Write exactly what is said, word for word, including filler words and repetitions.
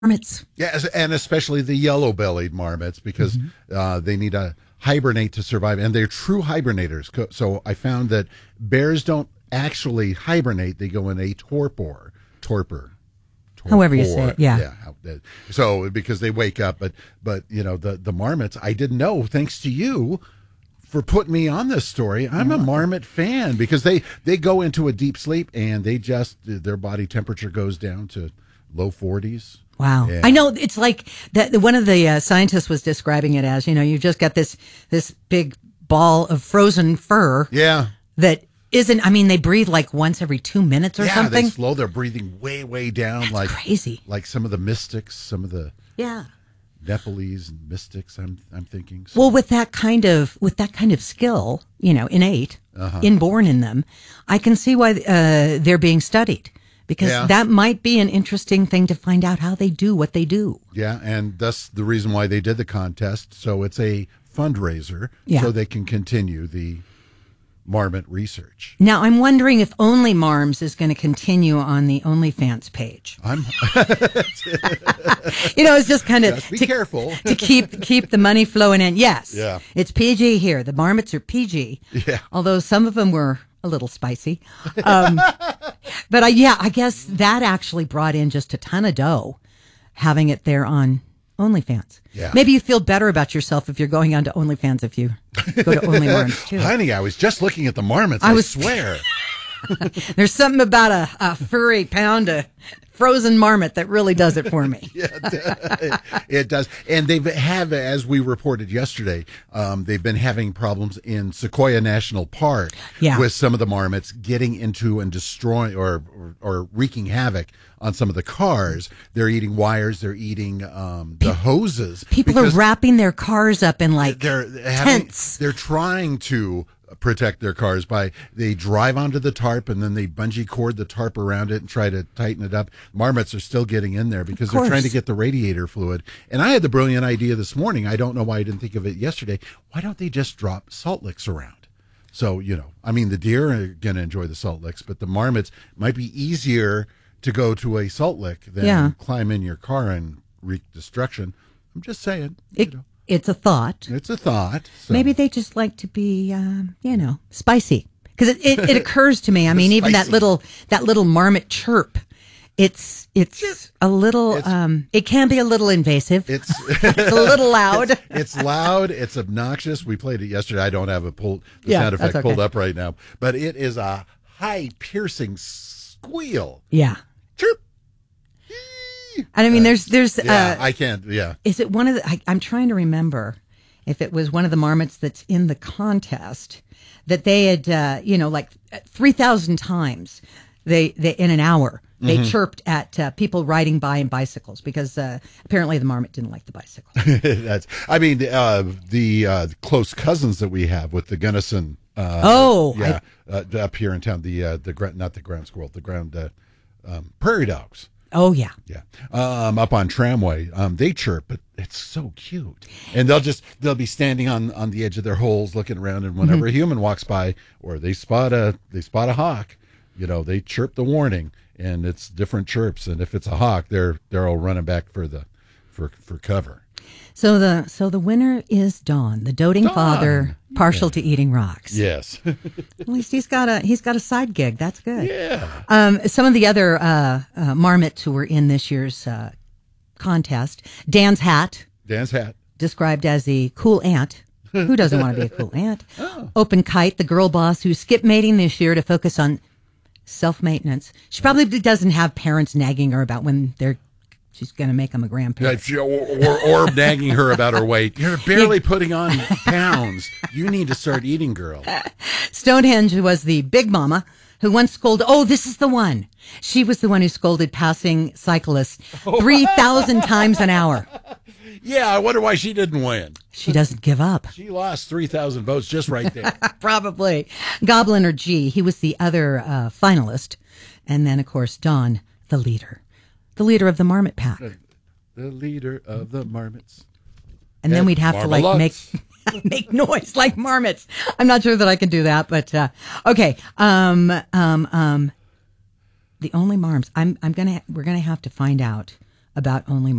marmots. Yes, and especially the yellow-bellied marmots, because mm-hmm. uh, they need to hibernate to survive, and they're true hibernators. So I found that bears don't actually hibernate; they go in a torpor, torpor. torpor. However you say it, yeah. Yeah. So because they wake up, but but you know the the marmots, I didn't know. Thanks to you for putting me on this story. I'm a marmot fan because they they go into a deep sleep and they just their body temperature goes down to low forties. Wow. Yeah. I know it's like that. One of the uh, scientists was describing it as, you know, you've just got this, this big ball of frozen fur. Yeah. That isn't, I mean, they breathe like once every two minutes or yeah, something. Yeah, they slow their breathing way, way down. That's like crazy. Like some of the mystics, some of the yeah. Nepalese and mystics, I'm I'm thinking. So. Well, with that kind of, with that kind of skill, you know, innate, uh-huh. inborn in them, I can see why uh, they're being studied. Because yeah. that might be an interesting thing to find out how they do what they do. Yeah, and that's the reason why they did the contest. So it's a fundraiser yeah. so they can continue the marmot research. Now, I'm wondering if Only Marms is going to continue on the OnlyFans page. I'm You know, it's just kind of... Just be to, careful. to keep keep the money flowing in. Yes, yeah. It's P G here. The marmots are P G. Yeah. Although some of them were... a little spicy. Um, but I, yeah, I guess that actually brought in just a ton of dough, having it there on OnlyFans. Yeah. Maybe you feel better about yourself if you're going on to OnlyFans if you go to Only Marms too. Honey, I was just looking at the marmots, I, I was, swear. There's something about a, a furry pound of frozen marmot that really does it for me. Yeah, it, it does. And they've have, as we reported yesterday, um, they've been having problems in Sequoia National Park yeah. with some of the marmots getting into and destroying or, or or wreaking havoc on some of the cars. They're eating wires. They're eating um, the hoses. People are wrapping their cars up in like they're having, tents. They're trying to protect their cars by they drive onto the tarp and then they bungee cord the tarp around it and try to tighten it up. Marmots are still getting in there because they're trying to get the radiator fluid. And I had the brilliant idea this morning. I don't know why I didn't think of it yesterday. Why don't they just drop salt licks around? So, you know, I mean, the deer are going to enjoy the salt licks, but the marmots might be easier to go to a salt lick than yeah. climb in your car and wreak destruction. I'm just saying. It, you know. It's a thought. It's a thought. So. Maybe they just like to be, um, you know, spicy. Because it, it, it occurs to me. I mean, even that little that little marmot chirp, it's it's a little. It's, um, it can be a little invasive. It's it's a little loud. It's, it's loud. It's obnoxious. We played it yesterday. I don't have it pulled the yeah, sound effect okay. pulled up right now, but it is a high piercing squeal. Yeah. Chirp. And I mean, there's, there's, yeah, uh, I can't, yeah. Is it one of the, I, I'm trying to remember if it was one of the marmots that's in the contest that they had, uh, you know, like three thousand times they, they, in an hour, they mm-hmm. chirped at uh, people riding by in bicycles because uh, apparently the marmot didn't like the bicycle. That's, I mean, uh, the uh, close cousins that we have with the Gunnison. Uh, oh, yeah, I, uh, up here in town, the, uh, the, not the ground squirrel, the ground, uh, um, prairie dogs. Oh, yeah. Yeah. Um, up on Tramway, um, they chirp, but it's so cute. And they'll just, they'll be standing on, on the edge of their holes looking around, and whenever mm-hmm. a human walks by or they spot a, they spot a hawk, you know, they chirp the warning, and it's different chirps. And if it's a hawk, they're, they're all running back for the, for, for cover. So the, so the winner is Don, the doting Don. father, partial yeah. to eating rocks. Yes. At least he's got a, he's got a side gig. That's good. Yeah. Um, some of the other, uh, uh, marmots who were in this year's, uh, contest, Dan's hat. Dan's hat. Described as the cool aunt. Who doesn't want to be a cool aunt? Oh. Open Kite, the girl boss who skipped mating this year to focus on self-maintenance. She probably doesn't have parents nagging her about when they're she's going to make them a grandparent. Yeah, or, or, or nagging her about her weight. You're barely putting on pounds. You need to start eating, girl. Stonehenge was the big mama who once scolded. Oh, this is the one. She was the one who scolded passing cyclists three thousand times an hour. Yeah, I wonder why she didn't win. She doesn't give up. She lost three thousand votes just right there. Probably. Goblin or G, he was the other uh, finalist. And then, of course, Don, the leader. The leader of the marmot pack. The, the leader of the marmots. And then we'd have to like make make noise like marmots. I'm not sure that I can do that, but uh, okay. Um, um, um, the only marms. I'm I'm gonna we're gonna have to find out about only